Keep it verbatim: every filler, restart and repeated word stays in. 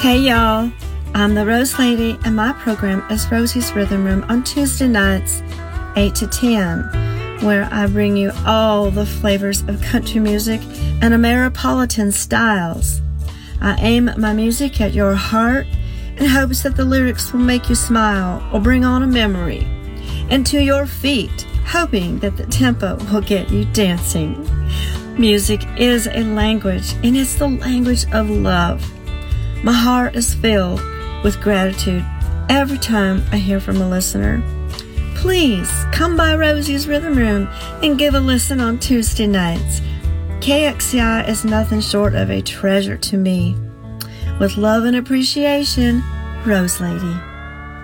Hey y'all, I'm the Rose Lady and my program is Rosie's Rhythm Room on Tuesday nights, eight to ten, where I bring you all the flavors of country music and Ameripolitan styles. I aim my music at your heart in hopes that the lyrics will make you smile or bring on a memory, and to your feet, hoping that the tempo will get you dancing. Music is a language, and it's the language of love. My heart is filled with gratitude every time I hear from a listener. Please come by Rosie's Rhythm Room and give a listen on Tuesday nights. K X C I is nothing short of a treasure to me. With love and appreciation, Rose Lady.